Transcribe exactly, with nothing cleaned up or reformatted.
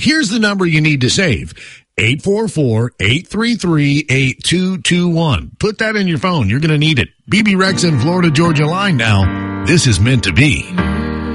Here's the number you need to save. eight four four, eight three three, eight two two one. Put that in your phone. You're going to need it. B B Rex and Florida Georgia Line now. This is meant to be.